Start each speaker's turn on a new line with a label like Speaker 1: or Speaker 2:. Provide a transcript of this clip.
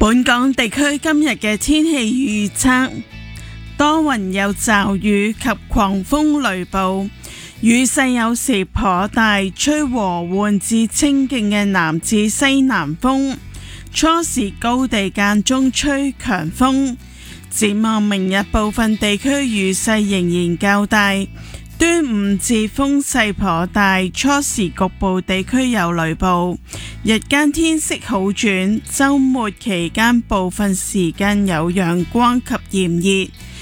Speaker 1: 本港地區今日嘅天氣預測，多雲有驟雨及狂風雷暴，雨勢有時頗大，吹和緩至清勁嘅南至西南風，初時高地間中吹強風。展望明日部分地區雨勢仍然較大，端午節風勢頗大，初時局部地區有雷暴，日間天色好轉，週末期間部分時間有陽光及炎熱，